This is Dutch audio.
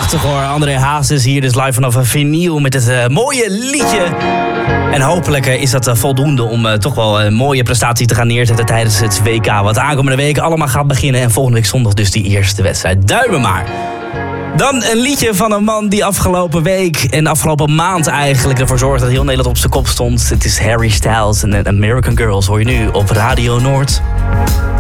Prachtig hoor. André Hazes is hier dus live vanaf een vinyl met het mooie liedje. En hopelijk is dat voldoende om toch wel een mooie prestatie te gaan neerzetten tijdens het WK. Wat aankomende week allemaal gaat beginnen. En volgende week zondag dus die eerste wedstrijd. Duimen maar. Dan een liedje van een man die afgelopen week en afgelopen maand eigenlijk ervoor zorgde dat heel Nederland op zijn kop stond. Het is Harry Styles en American Girls, hoor je nu op Radio Noord.